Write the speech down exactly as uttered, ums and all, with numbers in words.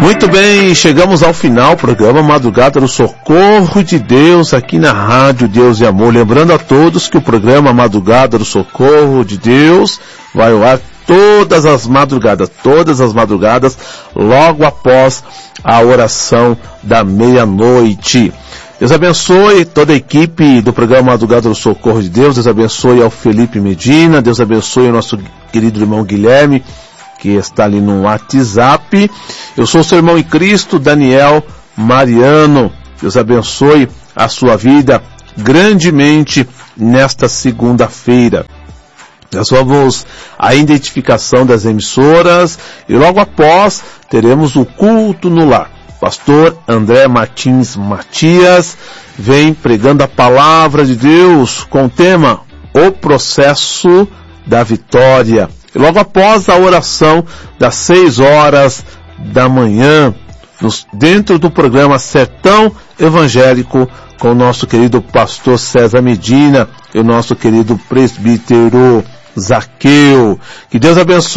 Muito bem, chegamos ao final, programa Madrugada do Socorro de Deus, aqui na Rádio Deus e Amor. Lembrando a todos que o programa Madrugada do Socorro de Deus vai ao ar todas as madrugadas, todas as madrugadas, logo após a oração da meia-noite. Deus abençoe toda a equipe do programa Madrugada do Socorro de Deus, Deus abençoe ao Felipe Medina, Deus abençoe o nosso querido irmão Guilherme, que está ali no WhatsApp. Eu sou seu irmão em Cristo, Daniel Mariano. Deus abençoe a sua vida grandemente nesta segunda-feira. Nós vamos à identificação das emissoras e logo após teremos o culto no lar. Pastor André Martins Matias vem pregando a palavra de Deus com o tema O Processo da Vitória. E logo após a oração das seis horas da manhã, nos, dentro do programa Sertão Evangélico, com o nosso querido pastor César Medina e o nosso querido presbítero Zaqueu. Que Deus abençoe